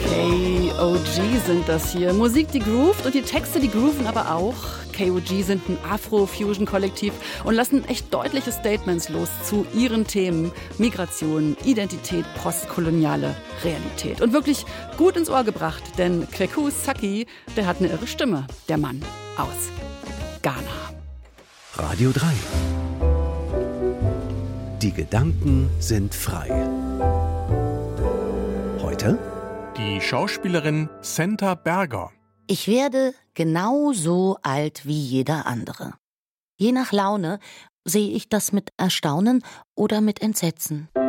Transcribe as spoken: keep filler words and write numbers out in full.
K O G sind das hier. Musik, die groovt und die Texte, die grooven aber auch. K O G sind ein Afro-Fusion-Kollektiv und lassen echt deutliche Statements los zu ihren Themen. Migration, Identität, postkoloniale Realität. Und wirklich gut ins Ohr gebracht, denn Kweku Saki, der hat eine irre Stimme, der Mann aus Ghana. Radio drei. Die Gedanken sind frei. Heute die Schauspielerin Senta Berger. Ich werde genauso alt wie jeder andere. Je nach Laune sehe ich das mit Erstaunen oder mit Entsetzen.